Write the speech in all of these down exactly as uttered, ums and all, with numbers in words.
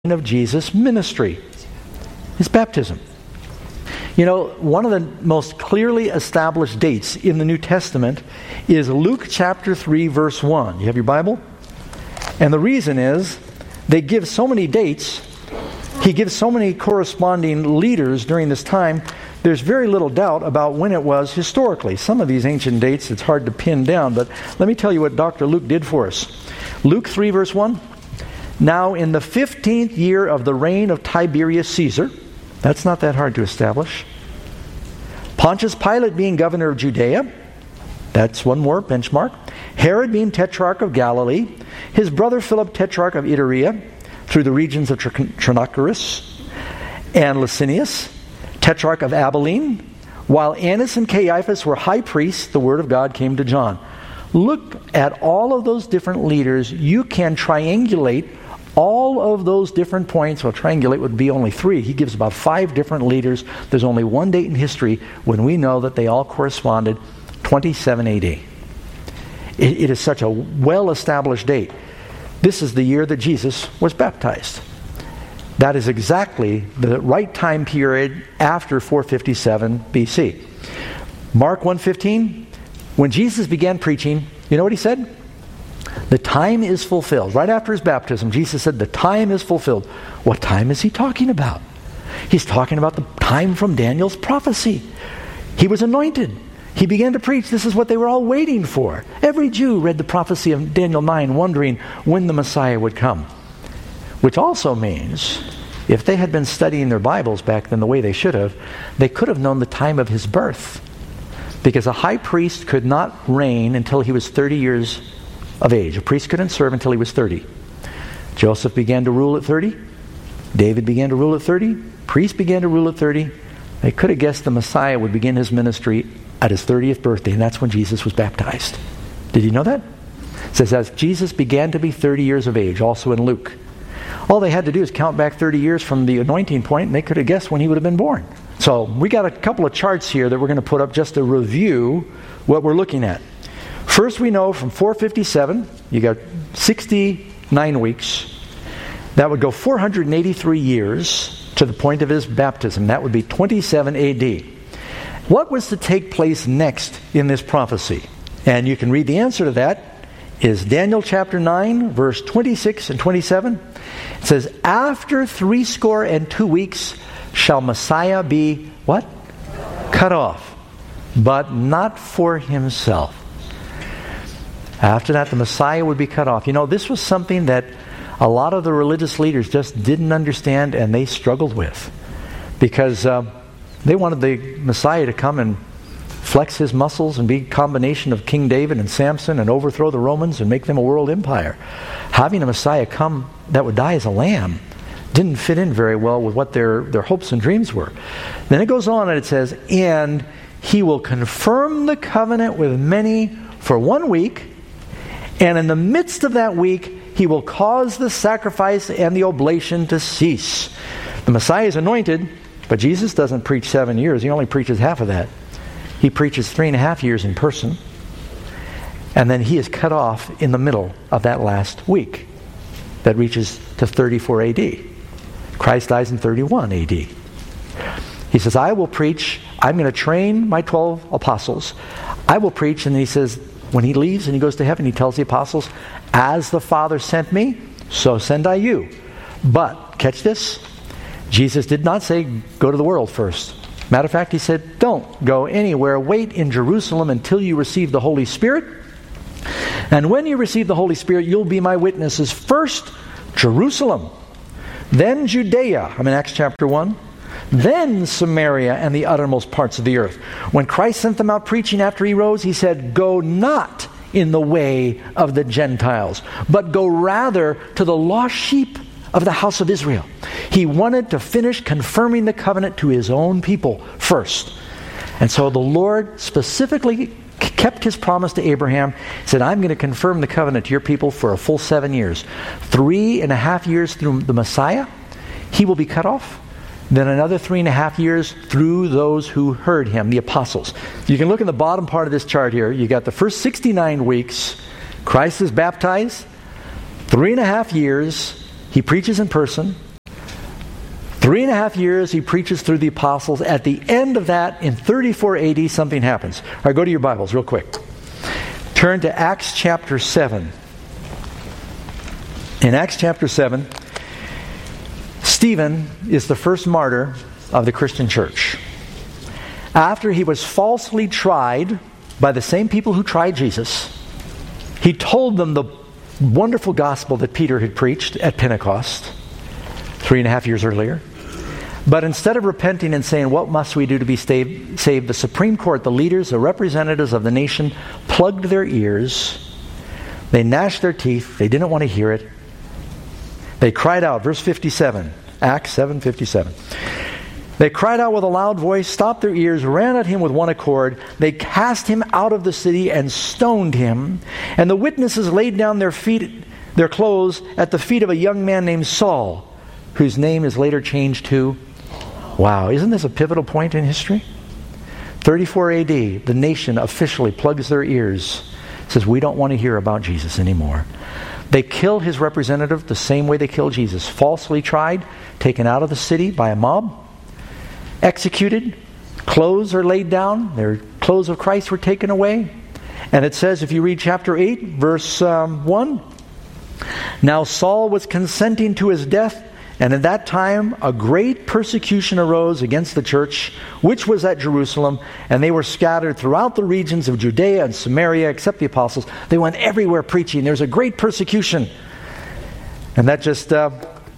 of Jesus' ministry, his baptism. You know, one of the most clearly established dates in the New Testament is Luke chapter three, verse one. You have your Bible? And the reason is, they give so many dates, he gives so many corresponding leaders during this time, there's very little doubt about when it was historically. Some of these ancient dates, it's hard to pin down, but let me tell you what Doctor Luke did for us. Luke three, verse one. Now in the fifteenth year of the reign of Tiberius Caesar, that's not that hard to establish, Pontius Pilate being governor of Judea, that's one more benchmark, Herod being tetrarch of Galilee, his brother Philip tetrarch of Iturea, through the regions of Trachonitis, and Licinius, tetrarch of Abilene, while Annas and Caiaphas were high priests, the word of God came to John. Look at all of those different leaders. You can triangulate all of those different points. Well, triangulate would be only three. He gives about five different leaders. There's only one date in history when we know that they all corresponded twenty-seven A D. It, it is such a well-established date. This is the year that Jesus was baptized. That is exactly the right time period after four fifty-seven B C. Mark one fifteen, when Jesus began preaching, you know what he said? The time is fulfilled. Right after his baptism, Jesus said, the time is fulfilled. What time is he talking about? He's talking about the time from Daniel's prophecy. He was anointed. He began to preach. This is what they were all waiting for. Every Jew read the prophecy of Daniel nine, wondering when the Messiah would come. Which also means, if they had been studying their Bibles back then the way they should have, they could have known the time of his birth. Because a high priest could not reign until he was thirty years of age. A priest couldn't serve until he was thirty. Joseph began to rule at thirty. David began to rule at thirty. Priests began to rule at thirty. They could have guessed the Messiah would begin his ministry at his thirtieth birthday, and that's when Jesus was baptized. Did you know that? It says, as Jesus began to be thirty years of age, also in Luke. All they had to do is count back thirty years from the anointing point, and they could have guessed when he would have been born. So we got a couple of charts here that we're going to put up just to review what we're looking at. First, we know from four fifty-seven, you got sixty-nine weeks. That would go four hundred eighty-three years to the point of his baptism. That would be twenty-seven A D. What was to take place next in this prophecy? And you can read the answer to that is Daniel chapter nine, verse twenty-six and twenty-seven. It says, after three score and two weeks shall Messiah be, what? Cut off, but not for himself. After that, the Messiah would be cut off. You know, this was something that a lot of the religious leaders just didn't understand, and they struggled with. Because uh, they wanted the Messiah to come and flex his muscles and be a combination of King David and Samson and overthrow the Romans and make them a world empire. Having a Messiah come that would die as a lamb didn't fit in very well with what their, their hopes and dreams were. Then it goes on and it says, and he will confirm the covenant with many for one week, and in the midst of that week, he will cause the sacrifice and the oblation to cease. The Messiah is anointed, but Jesus doesn't preach seven years. He only preaches half of that. He preaches three and a half years in person. And then he is cut off in the middle of that last week. That reaches to thirty-four A D. Christ dies in thirty-one A D. He says, I will preach. I'm going to train my twelve apostles. I will preach. And then he says, when he leaves and he goes to heaven, he tells the apostles, as the Father sent me, so send I you. But, catch this, Jesus did not say, go to the world first. Matter of fact, he said, don't go anywhere. Wait in Jerusalem until you receive the Holy Spirit. And when you receive the Holy Spirit, you'll be my witnesses. First, Jerusalem. Then Judea. I'm in Acts chapter one. Then Samaria and the uttermost parts of the earth. When Christ sent them out preaching after he rose, he said, go not in the way of the Gentiles, but go rather to the lost sheep of the house of Israel. He wanted to finish confirming the covenant to his own people first. And so the Lord specifically kept his promise to Abraham. He said, I'm going to confirm the covenant to your people for a full seven years. Three and a half years through the Messiah, he will be cut off. Then another three and a half years through those who heard him, the apostles. You can look in the bottom part of this chart here. You got the first sixty-nine weeks. Christ is baptized. Three and a half years. He preaches in person. Three and a half years he preaches through the apostles. At the end of that, in thirty-four A D, something happens. All right, go to your Bibles real quick. Turn to Acts chapter seven. In Acts chapter seven, Stephen is the first martyr of the Christian church. After he was falsely tried by the same people who tried Jesus, he told them the wonderful gospel that Peter had preached at Pentecost three and a half years earlier. But instead of repenting and saying, what must we do to be saved, saved, the Supreme Court, the leaders, the representatives of the nation, plugged their ears. They gnashed their teeth. They didn't want to hear it. They cried out, verse fifty-seven, Acts seven fifty-seven. They cried out with a loud voice, stopped their ears, ran at him with one accord. They cast him out of the city and stoned him. And the witnesses laid down their feet, their clothes at the feet of a young man named Saul, whose name is later changed to, wow, isn't this a pivotal point in history? thirty-four A D, the nation officially plugs their ears, says, we don't want to hear about Jesus anymore. They kill his representative the same way they killed Jesus. Falsely tried, taken out of the city by a mob, executed, clothes are laid down, their clothes of Christ were taken away. And it says, if you read chapter eight, verse um, one, now Saul was consenting to his death, and at that time a great persecution arose against the church, which was at Jerusalem, and they were scattered throughout the regions of Judea and Samaria, except the apostles. They went everywhere preaching. There's a great persecution. And that just uh,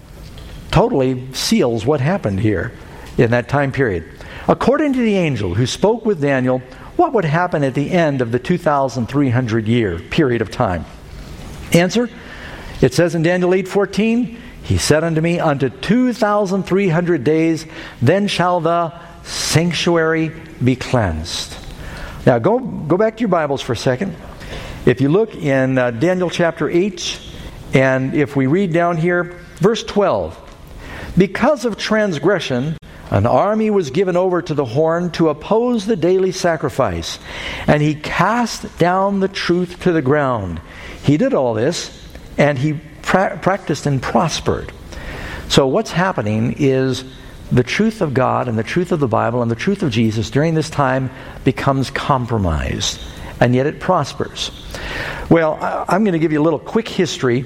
totally seals what happened here in that time period. According to the angel who spoke with Daniel, what would happen at the end of the two thousand three hundred year period of time? Answer, it says in Daniel eight fourteen, he said unto me, unto two thousand three hundred days, then shall the sanctuary be cleansed. Now go, go back to your Bibles for a second. If you look in uh, Daniel chapter eight, and if we read down here, verse twelve, because of transgression, an army was given over to the horn to oppose the daily sacrifice, and he cast down the truth to the ground. He did all this, and he pra- practiced and prospered. So what's happening is the truth of God and the truth of the Bible and the truth of Jesus during this time becomes compromised, and yet it prospers. Well, I'm going to give you a little quick history.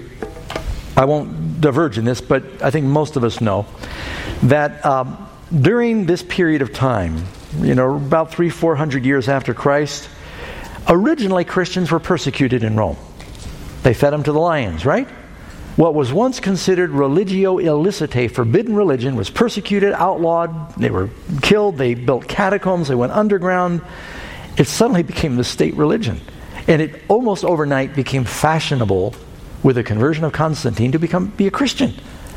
I won't diverge in this, but I think most of us know that um, during this period of time, you know, about three, four hundred years after Christ, originally Christians were persecuted in Rome. They fed them to the lions, right? What was once considered religio illicitae, forbidden religion, was persecuted, outlawed. They were killed. They built catacombs. They went underground. It suddenly became the state religion. And it almost overnight became fashionable with the conversion of Constantine to become be a Christian.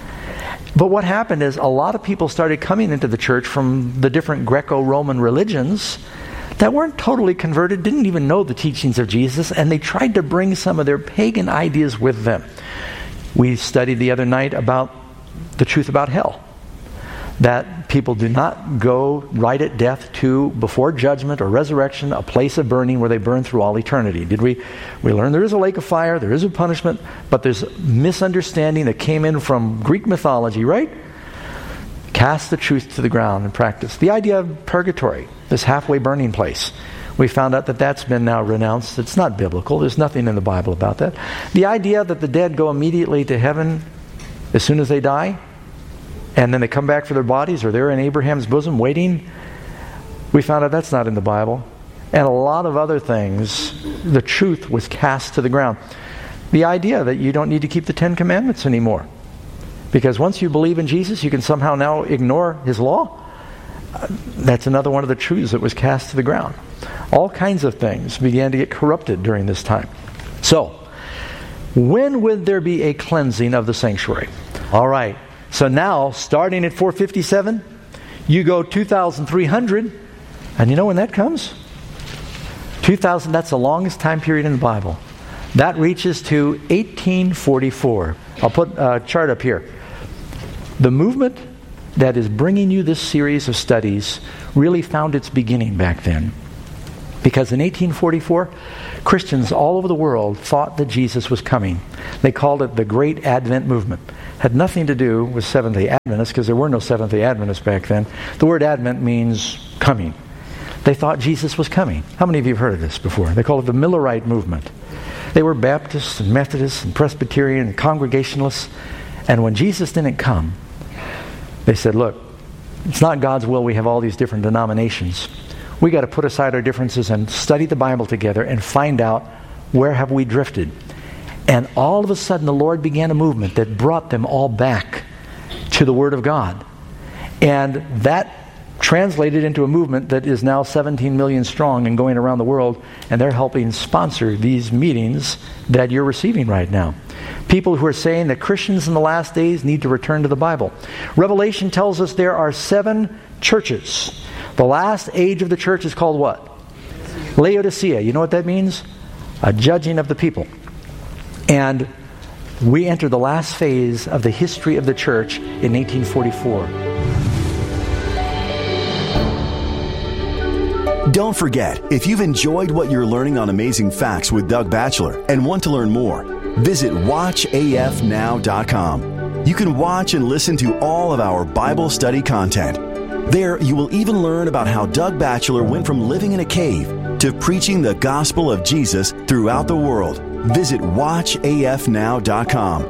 But what happened is a lot of people started coming into the church from the different Greco-Roman religions that weren't totally converted, didn't even know the teachings of Jesus, and they tried to bring some of their pagan ideas with them. We studied the other night about the truth about hell. That people do not go right at death to, before judgment or resurrection, a place of burning where they burn through all eternity. Did we? We learned there is a lake of fire, there is a punishment, but there's misunderstanding that came in from Greek mythology, right? Cast the truth to the ground and practice. The idea of purgatory, this halfway burning place. We found out that that's been now renounced. It's not biblical. There's nothing in the Bible about that. The idea that the dead go immediately to heaven as soon as they die, and then they come back for their bodies, or they're in Abraham's bosom waiting, we found out that's not in the Bible. And a lot of other things, the truth was cast to the ground. The idea that you don't need to keep the Ten Commandments anymore, because once you believe in Jesus, you can somehow now ignore His law. Uh, that's another one of the truths that was cast to the ground. All kinds of things began to get corrupted during this time. So, when would there be a cleansing of the sanctuary? All right. So now, starting at four fifty-seven, you go two thousand three hundred, and you know when that comes? two thousand, that's the longest time period in the Bible. That reaches to eighteen forty-four. I'll put a chart up here. The movement that is bringing you this series of studies really found its beginning back then. Because in eighteen forty-four, Christians all over the world thought that Jesus was coming. They called it the Great Advent Movement. Had nothing to do with Seventh-day Adventists, because there were no Seventh-day Adventists back then. The word Advent means coming. They thought Jesus was coming. How many of you have heard of this before? They call it the Millerite movement. They were Baptists and Methodists and Presbyterian and Congregationalists. And when Jesus didn't come, they said, look, it's not God's will we have all these different denominations. We got to put aside our differences and study the Bible together and find out where have we drifted. And all of a sudden the Lord began a movement that brought them all back to the Word of God. And that translated into a movement that is now seventeen million strong and going around the world, and they're helping sponsor these meetings that you're receiving right now. People who are saying that Christians in the last days need to return to the Bible. Revelation tells us there are seven churches. The last age of the church is called what? Laodicea. You know what that means? A judging of the people. And we enter the last phase of the history of the church in eighteen forty-four. Don't forget, if you've enjoyed what you're learning on Amazing Facts with Doug Batchelor and want to learn more, visit watch A F now dot com. You can watch and listen to all of our Bible study content. There, you will even learn about how Doug Batchelor went from living in a cave to preaching the gospel of Jesus throughout the world. Visit watch A F now dot com.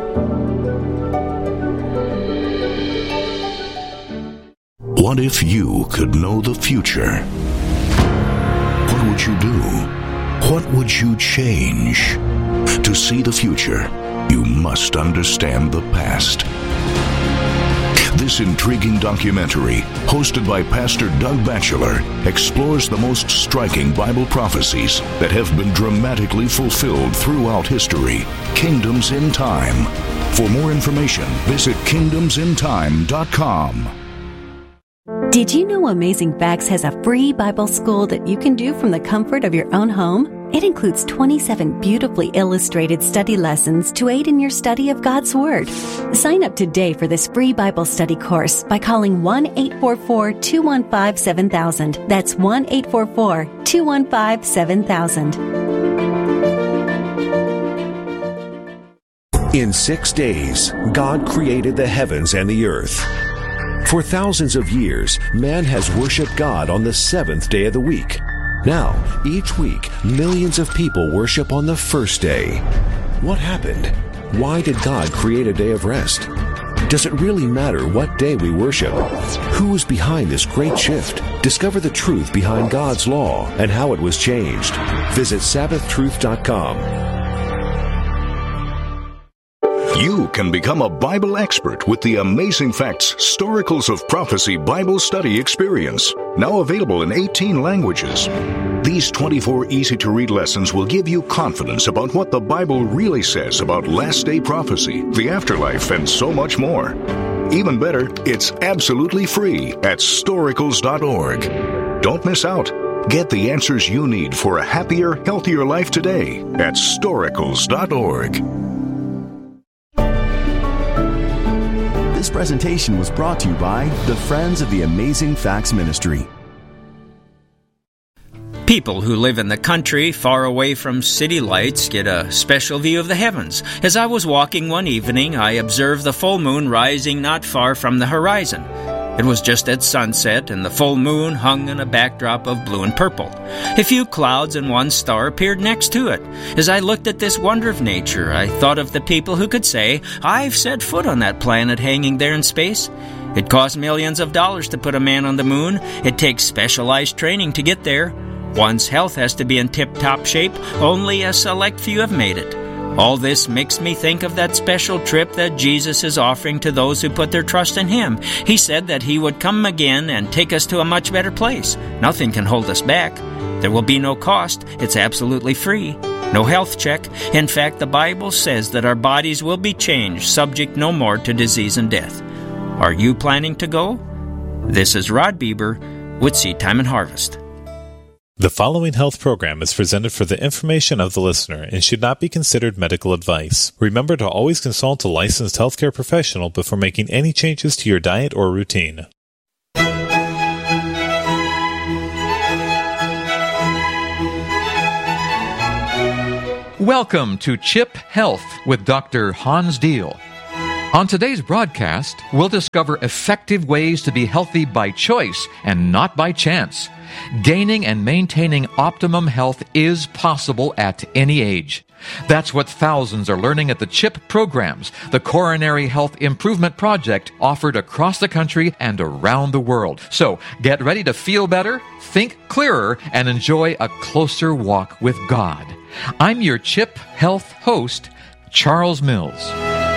What if you could know the future? What would you do? What would you change? To see the future, you must understand the past. This intriguing documentary, hosted by Pastor Doug Batchelor, explores the most striking Bible prophecies that have been dramatically fulfilled throughout history. Kingdoms in Time. For more information, visit kingdoms in time dot com. Did you know Amazing Facts has a free Bible school that you can do from the comfort of your own home? It includes twenty-seven beautifully illustrated study lessons to aid in your study of God's Word. Sign up today for this free Bible study course by calling one eight four four, two one five, seven thousand. That's one eight four four, two one five, seven thousand. In six days, God created the heavens and the earth. For thousands of years, man has worshiped God on the seventh day of the week. Now, each week, millions of people worship on the first day. What happened? Why did God create a day of rest? Does it really matter what day we worship? Who is behind this great shift? Discover the truth behind God's law and how it was changed. Visit sabbath truth dot com. You can become a Bible expert with the Amazing Facts Storicals of Prophecy Bible Study Experience, now available in eighteen languages. These twenty-four easy-to-read lessons will give you confidence about what the Bible really says about last-day prophecy, the afterlife, and so much more. Even better, it's absolutely free at storicals dot org. Don't miss out. Get the answers you need for a happier, healthier life today at storicals dot org. This presentation was brought to you by the Friends of the Amazing Facts Ministry. People who live in the country far away from city lights get a special view of the heavens. As I was walking one evening, I observed the full moon rising not far from the horizon. It was just at sunset, and the full moon hung in a backdrop of blue and purple. A few clouds and one star appeared next to it. As I looked at this wonder of nature, I thought of the people who could say, "I've set foot on that planet hanging there in space." It costs millions of dollars to put a man on the moon. It takes specialized training to get there. One's health has to be in tip-top shape. Only a select few have made it. All this makes me think of that special trip that Jesus is offering to those who put their trust in Him. He said that He would come again and take us to a much better place. Nothing can hold us back. There will be no cost. It's absolutely free. No health check. In fact, the Bible says that our bodies will be changed, subject no more to disease and death. Are you planning to go? This is Rod Bieber with Seed Time and Harvest. The following health program is presented for the information of the listener and should not be considered medical advice. Remember to always consult a licensed healthcare professional before making any changes to your diet or routine. Welcome to Chip Health with Doctor Hans Deal. On today's broadcast, we'll discover effective ways to be healthy by choice and not by chance. Gaining and maintaining optimum health is possible at any age. That's what thousands are learning at the CHIP programs, the Coronary Health Improvement Project, offered across the country and around the world. So get ready to feel better, think clearer, and enjoy a closer walk with God. I'm your CHIP Health host, Charles Mills.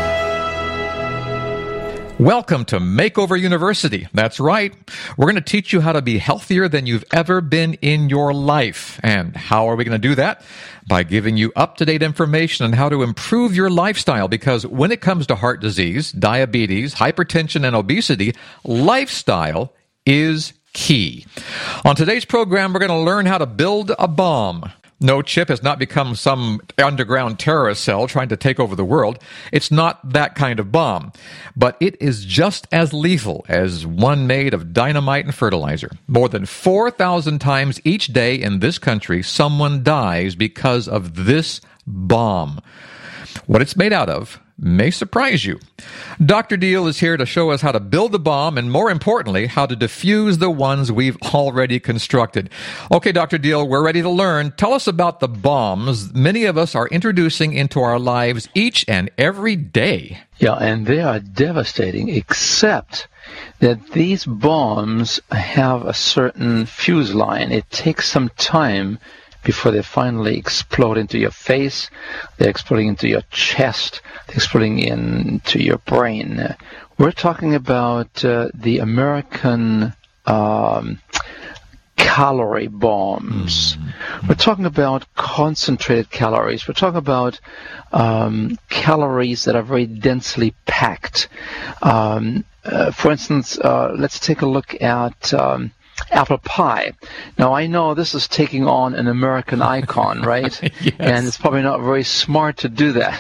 Welcome to Makeover University. That's right. We're going to teach you how to be healthier than you've ever been in your life. And how are we going to do that? By giving you up-to-date information on how to improve your lifestyle, because when it comes to heart disease, diabetes, hypertension, and obesity, lifestyle is key. On today's program, we're going to learn how to build a bomb. No, CHIP has not become some underground terrorist cell trying to take over the world. It's not that kind of bomb. But it is just as lethal as one made of dynamite and fertilizer. More than four thousand times each day in this country, someone dies because of this bomb. What it's made out of may surprise you. Doctor Deal is here to show us how to build the bomb and, more importantly, how to defuse the ones we've already constructed. Okay, Doctor Deal, we're ready to learn. Tell us about the bombs many of us are introducing into our lives each and every day. Yeah, and they are devastating, except that these bombs have a certain fuse line. It takes some time before they finally explode into your face. They're exploding into your chest. They're exploding into your brain. We're talking about uh, the American um, calorie bombs. Mm. We're talking about concentrated calories. We're talking about um, calories that are very densely packed. Um, uh, for instance, uh, let's take a look at Um, apple pie. Now, I know this is taking on an American icon, right? Yes. And it's probably not very smart to do that.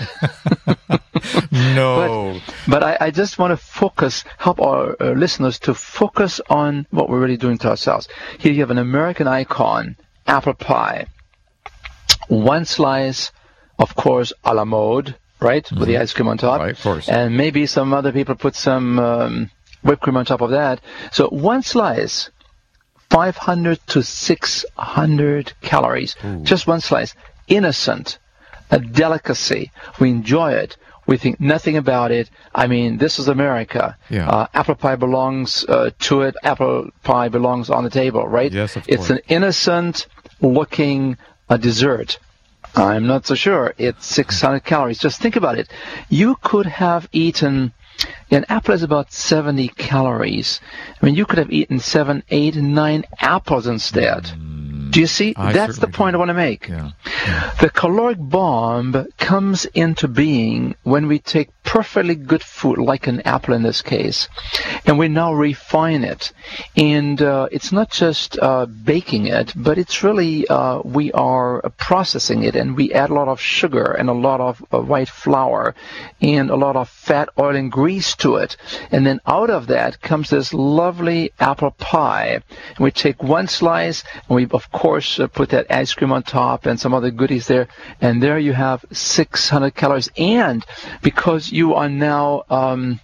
No. But, but I, I just want to focus, help our uh, listeners to focus on what we're really doing to ourselves. Here you have an American icon, apple pie. One slice, of course, a la mode, right? Mm-hmm. With the ice cream on top. Right, of course. And maybe some other people put some um, whipped cream on top of that. So one slice, five hundred to six hundred calories. Ooh. Just one slice. Innocent. A delicacy. We enjoy it. We think nothing about it. I mean, this is America. Yeah. Uh, apple pie belongs uh, to it. Apple pie belongs on the table, right? Yes, of it's course. An innocent-looking uh, dessert. I'm not so sure. It's six hundred calories. Just think about it. You could have eaten... An apple is about seventy calories. I mean, you could have eaten seven, eight, nine apples instead. Mm, do you see? I That's the point do. I want to make. Yeah. Yeah. The caloric bomb comes into being when we take perfectly good food, like an apple in this case, and we now refine it. And uh, it's not just uh, baking it, but it's really, uh, we are processing it, and we add a lot of sugar and a lot of uh, white flour and a lot of fat, oil, and grease to it. And then out of that comes this lovely apple pie. And we take one slice, and we, of course, uh, put that ice cream on top and some other goodies there. And there you have six hundred calories. And because you are now... Um,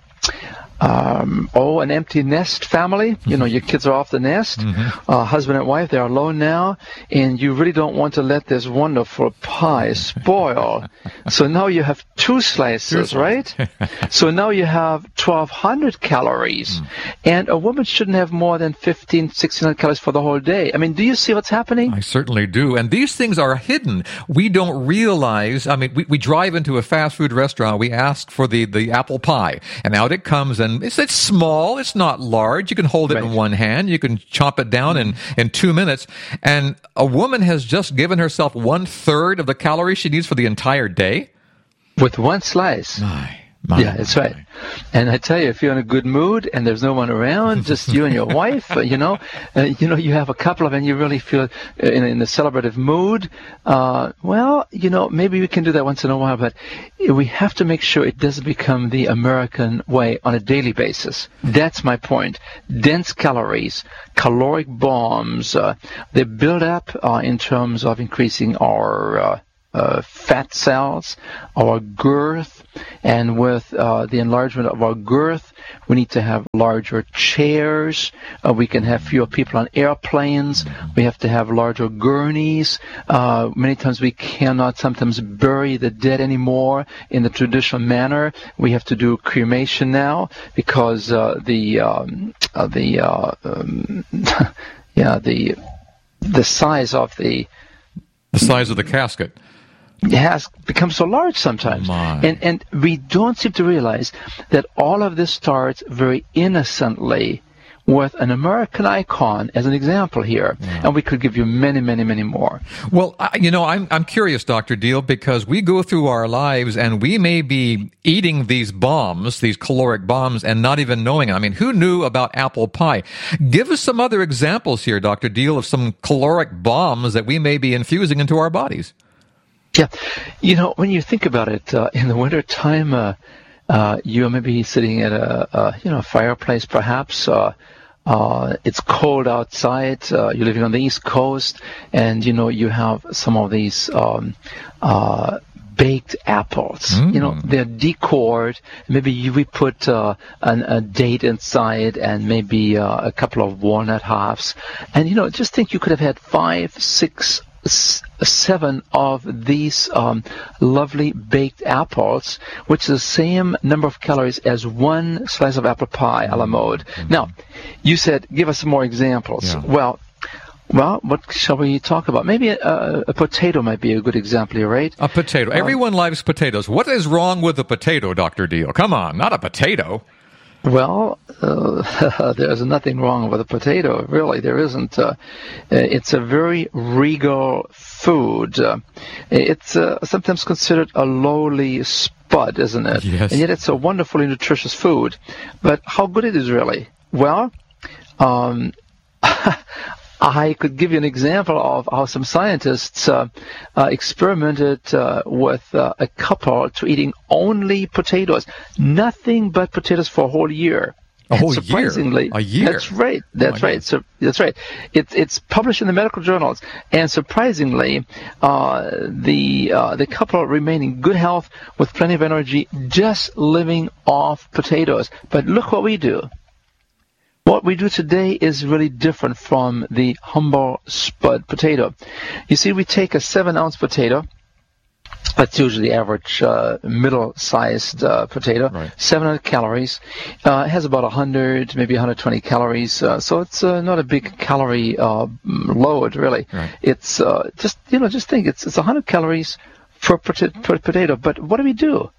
Um, oh, an empty nest family. You know, your kids are off the nest. Mm-hmm. Uh, husband and wife, they're alone now, and you really don't want to let this wonderful pie spoil. So now you have two slices, right? So now you have twelve hundred calories. Mm. And a woman shouldn't have more than fifteen, sixteen hundred calories for the whole day. I mean, do you see what's happening? I certainly do. And these things are hidden. We don't realize. I mean, we, we drive into a fast food restaurant. We ask for the, the apple pie, and out it comes. And it's, it's small. It's not large. You can hold it right in one hand. You can chomp it down in, in two minutes. And a woman has just given herself one third of the calories she needs for the entire day. With one slice. My, my, yeah, that's right. And I tell you, if you're in a good mood and there's no one around, just you and your wife, uh, you know, uh, you know, you have a couple of, and you really feel in, in a celebrative mood. Uh, well, you know, maybe we can do that once in a while, but we have to make sure it doesn't become the American way on a daily basis. That's my point. Dense calories, caloric bombs, uh, they build up uh, in terms of increasing our uh, uh, fat cells, our girth, and with uh, the enlargement of our girth, we need to have larger chairs. Uh, we can have fewer people on airplanes. We have to have larger gurneys. Uh, many times we cannot sometimes bury the dead anymore in the traditional manner. We have to do cremation now because uh, the um, uh, the uh, um, yeah the the size of the the size of the casket has become so large sometimes. Oh and and we don't seem to realize that all of this starts very innocently with an American icon as an example here. Yeah. And we could give you many, many, many more. Well, I, you know, I'm I'm curious, Doctor Deal, because we go through our lives and we may be eating these bombs, these caloric bombs, and not even knowing it. I mean, who knew about apple pie? Give us some other examples here, Doctor Deal, of some caloric bombs that we may be infusing into our bodies. Yeah. You know, when you think about it, uh, in the wintertime, uh, uh, you may be sitting at a, a you know, fireplace perhaps. Uh, uh, it's cold outside. Uh, you're living on the East Coast, and, you know, you have some of these um, uh, baked apples. Mm. You know, they're decored. Maybe you, we put uh, an, a date inside and maybe uh, a couple of walnut halves. And, you know, just think you could have had five, six, seven of these um, lovely baked apples, which is the same number of calories as one slice of apple pie a la mode. Mm-hmm. Now, you said, give us some more examples. Yeah. Well, well, what shall we talk about? Maybe a, a potato might be a good example here, right? A potato. Um, Everyone likes potatoes. What is wrong with a potato, Doctor Deal? Come on, not a potato. Well, uh, there's nothing wrong with a potato, really. There isn't. Uh, it's a very regal food. Uh, it's uh, sometimes considered a lowly spud, isn't it? Yes. And yet it's a wonderfully nutritious food. But how good it is, really? Well, um, I could give you an example of how some scientists uh, uh, experimented uh, with uh, a couple to eating only potatoes, nothing but potatoes for a whole year. A whole surprisingly, year? A year? That's right. That's oh right. So that's right. It's it's published in the medical journals, and surprisingly, uh, the uh, the couple remain in good health with plenty of energy, just living off potatoes. But look what we do. What we do today is really different from the humble spud potato. You see, we take a seven-ounce potato. That's usually the average uh, middle-sized uh, potato. Right. seven hundred calories. Uh, it has about one hundred, maybe one hundred twenty calories. Uh, so it's uh, not a big calorie uh, load, really. Right. It's uh, just, you know, just think it's it's one hundred calories per, per, per potato. But what do we do?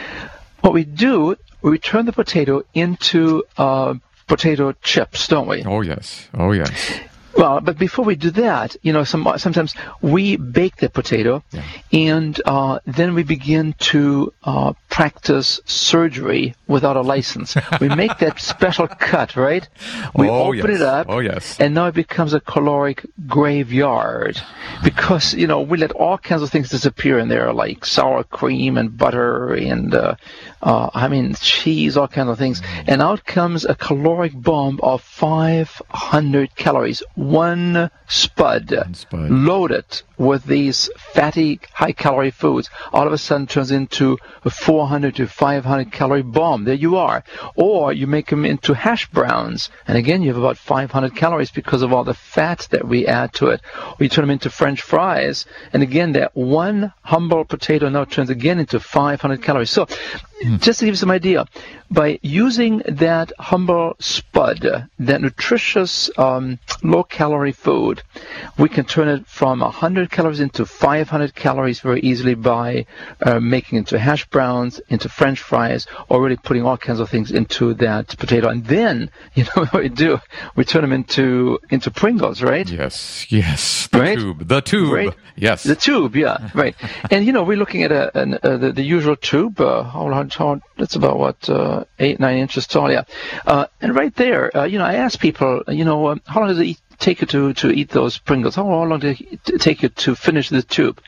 What we do, we turn the potato into uh, potato chips, don't we? Oh, yes. Oh, yes. Well, but before we do that, you know, some, sometimes we bake the potato, yeah. and uh, then we begin to uh, practice surgery without a license. We make that special cut, right? We oh, open yes. it up, oh, yes. and now it becomes a caloric graveyard because, you know, we let all kinds of things disappear in there, like sour cream and butter and, uh, uh, I mean, cheese, all kinds of things. Mm. And out comes a caloric bomb of five hundred calories. One spud, One spud loaded with these fatty, high-calorie foods, all of a sudden turns into a four hundred to five hundred calorie bomb. There you are. Or you make them into hash browns, and again, you have about five hundred calories because of all the fat that we add to it. Or you turn them into French fries, and again, that one humble potato now turns again into five hundred calories. So, mm. just to give you some idea, by using that humble spud, that nutritious, um, low-calorie food, we can turn it from one hundred calories into five hundred calories very easily by uh, making it into hash browns, into French fries, or really putting all kinds of things into that potato. And then, you know what we do? We turn them into into Pringles, right? Yes, yes. The right? tube. The tube. Right? Yes. The tube, yeah, right. And, you know, we're looking at a, an, uh, the, the usual tube. Uh, how large? How, that's about, what, uh, eight, nine inches tall, yeah. Uh, and right there, uh, you know, I ask people, you know, um, how long does it eat, take you to, to eat those Pringles? How long did it take you to finish the tube?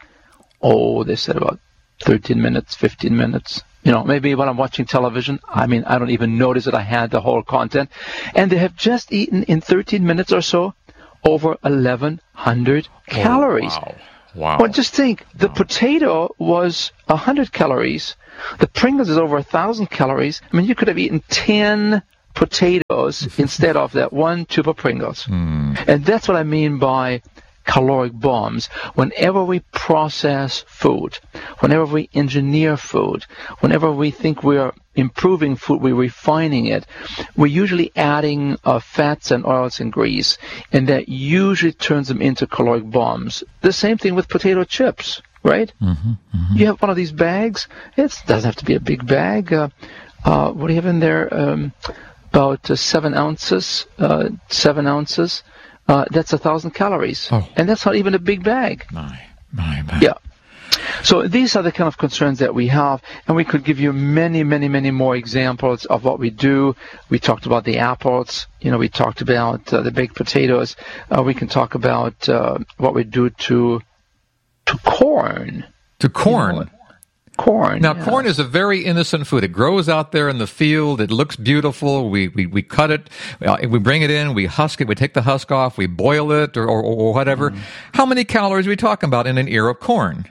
Oh, they said about thirteen minutes, fifteen minutes. You know, maybe when I'm watching television, I mean, I don't even notice that I had the whole content. And they have just eaten in thirteen minutes or so over eleven hundred calories. Oh, wow. Wow. Well, just think, the wow. potato was one hundred calories. The Pringles is over one thousand calories. I mean, you could have eaten ten potatoes instead of that one tube of Pringles. Mm. And that's what I mean by caloric bombs. Whenever we process food, whenever we engineer food, whenever we think we're improving food, we're refining it, we're usually adding uh, fats and oils and grease, and that usually turns them into caloric bombs. The same thing with potato chips, right? Mm-hmm, mm-hmm. You have one of these bags. It doesn't have to be a big bag. Uh, uh, what do you have in there? Um, about uh, seven ounces. Uh, seven ounces. Uh, that's a thousand calories, oh. and that's not even a big bag. My, my, my. Yeah. So these are the kind of concerns that we have, and we could give you many, many, many more examples of what we do. We talked about the apples. You know, we talked about uh, the baked potatoes. Uh, we can talk about uh, what we do to to corn. To corn. You know, corn. Now, yeah. corn is a very innocent food. It grows out there in the field. It looks beautiful. We we, we cut it. Uh, we bring it in. We husk it. We take the husk off. We boil it or, or, or whatever. Mm. How many calories are we talking about in an ear of corn?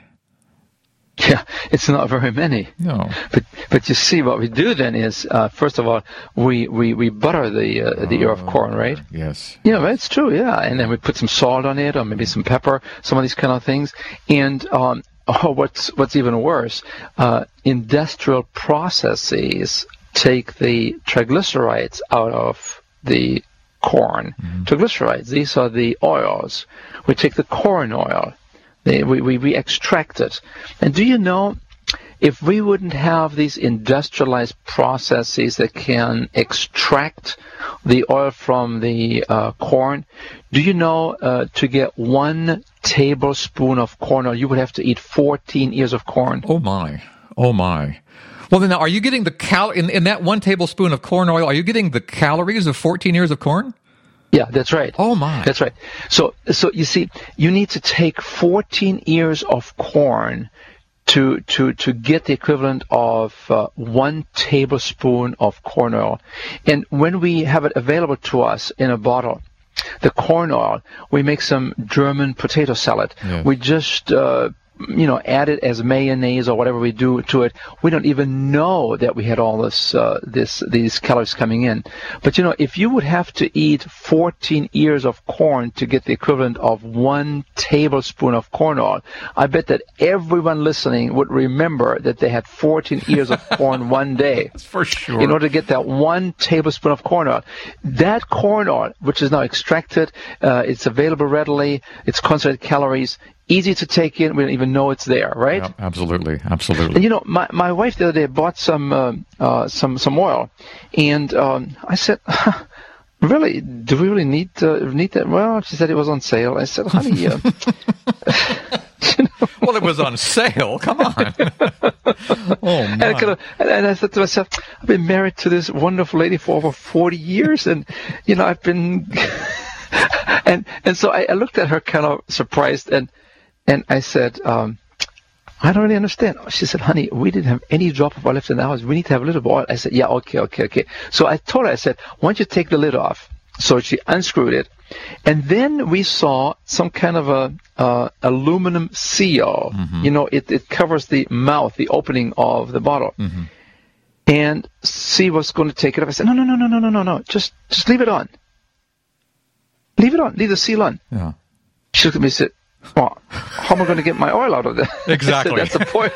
Yeah, it's not very many. No. But but you see, what we do then is, uh, first of all, we, we, we butter the uh, the oh, ear of corn, right? Yes. Yeah, that's true, yeah. And then we put some salt on it, or maybe some pepper, some of these kind of things. And um, oh, what's what's even worse, uh, industrial processes take the triglycerides out of the corn. Mm-hmm. Triglycerides, these are the oils. We take the corn oil. They, we, we, we extract it. And do you know, if we wouldn't have these industrialized processes that can extract the oil from the uh, corn, do you know uh, to get one tablespoon of corn oil, you would have to eat fourteen ears of corn? Oh, my. Oh, my. Well, then, are you getting the cal in, in that one tablespoon of corn oil, are you getting the calories of fourteen ears of corn? Yeah, that's right. Oh, my. That's right. So, so you see, you need to take fourteen ears of corn to to to get the equivalent of uh, one tablespoon of corn oil. And when we have it available to us in a bottle, the corn oil, we make some German potato salad. Yes. We just uh, you know, add it as mayonnaise or whatever we do to it. We don't even know that we had all this, uh, this, these calories coming in. But you know, if you would have to eat fourteen ears of corn to get the equivalent of one tablespoon of corn oil, I bet that everyone listening would remember that they had fourteen ears of corn one day. That's for sure. In order to get that one tablespoon of corn oil. That corn oil, which is now extracted, uh, it's available readily, it's concentrated calories, easy to take in. We don't even know it's there, right? Yeah, absolutely, absolutely. And you know, my my wife the other day bought some uh, uh, some some oil, and um, I said, "Really? Do we really need uh, need that?" Well, she said it was on sale. I said, "Honey." Uh, you know, well, it was on sale. Come on. Oh, my. And I, kinda, and I said to myself, I've been married to this wonderful lady for over forty years, and you know, I've been, and and so I, I looked at her kind of surprised, and and I said, um, I don't really understand. She said, honey, we didn't have any drop of oil left in the house. We need to have a little bit of oil. I said, yeah, okay, okay, okay. So I told her, I said, why don't you take the lid off? So she unscrewed it. And then we saw some kind of a uh, aluminum seal. Mm-hmm. You know, it, it covers the mouth, the opening of the bottle. Mm-hmm. And she was going to take it off. I said, no, no, no, no, no, no, no, no. Just, just leave it on. Leave it on. Leave the seal on. Yeah. She looked at me and said, well, how am I going to get my oil out of that? Exactly. That's the point.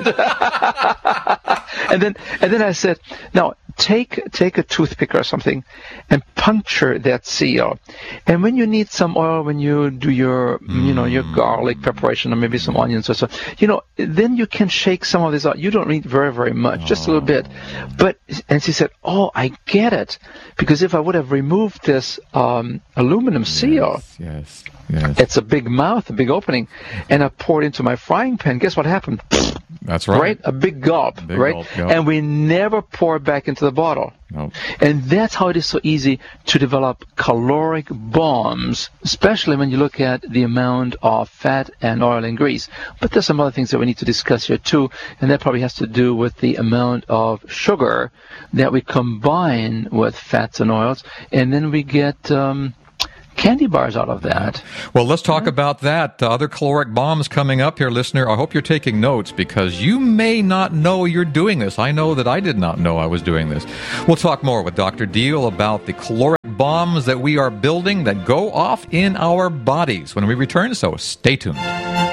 and then, and then I said, now take take a toothpick or something, and puncture that seal. And when you need some oil, when you do your, mm. you know, your garlic preparation or maybe some onions or so, you know, then you can shake some of this out. You don't need very very much, just a little bit. But and she said, oh, I get it, because if I would have removed this um, aluminum yes, seal. Yes. Yes. It's a big mouth, a big opening, and I poured into my frying pan. Guess what happened? That's right. Right? A big gulp, big right? Gulp, yep. And we never pour it back into the bottle. Nope. And that's how it is so easy to develop caloric bombs, especially when you look at the amount of fat and oil and grease. But there's some other things that we need to discuss here too, and that probably has to do with the amount of sugar that we combine with fats and oils, and then we get... Um, candy bars out of that. Well, let's talk yeah. about that. Uh, other caloric bombs coming up here, listener. I hope you're taking notes because you may not know you're doing this. I know that I did not know I was doing this. We'll talk more with Doctor Deal about the caloric bombs that we are building that go off in our bodies when we return, so stay tuned.